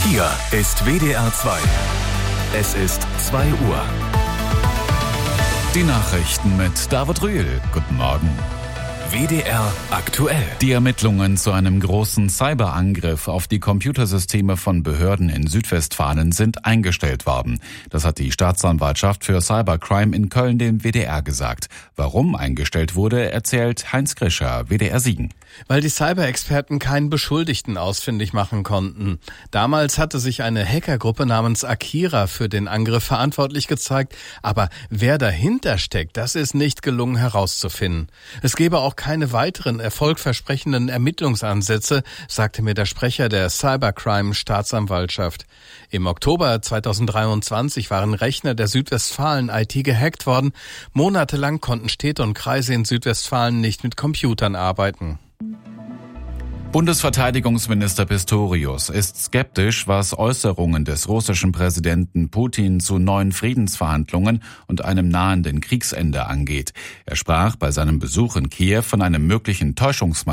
Hier ist WDR 2. Es ist 2 Uhr. Die Nachrichten mit David Rühl. Guten Morgen. WDR aktuell. Die Ermittlungen zu einem großen Cyberangriff auf die Computersysteme von Behörden in Südwestfalen sind eingestellt worden. Das hat die Staatsanwaltschaft für Cybercrime in Köln dem WDR gesagt. Warum eingestellt wurde, erzählt Heinz Grischer, WDR Siegen. Weil die Cyber-Experten keinen Beschuldigten ausfindig machen konnten. Damals hatte sich eine Hackergruppe namens Akira für den Angriff verantwortlich gezeigt, aber wer dahinter steckt, das ist nicht gelungen herauszufinden. Es gebe auch keine weiteren erfolgversprechenden Ermittlungsansätze, sagte mir der Sprecher der Cybercrime-Staatsanwaltschaft. Im Oktober 2023 waren Rechner der Südwestfalen IT gehackt worden. Monatelang konnten Städte und Kreise in Südwestfalen nicht mit Computern arbeiten. Bundesverteidigungsminister Pistorius ist skeptisch, was Äußerungen des russischen Präsidenten Putin zu neuen Friedensverhandlungen und einem nahenden Kriegsende angeht. Er sprach bei seinem Besuch in Kiew von einem möglichen Täuschungsmanöver